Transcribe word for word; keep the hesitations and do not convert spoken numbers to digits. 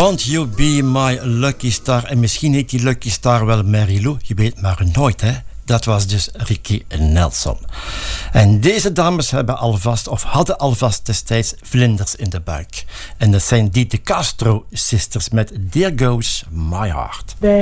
Won't You Be My Lucky Star. En misschien heet die Lucky Star wel Mary Lou. Je weet maar nooit, hè. Dat was dus Ricky Nelson. En deze dames hebben alvast, of hadden alvast destijds vlinders in de buik. En dat zijn die de Castro Sisters met There Goes My Heart.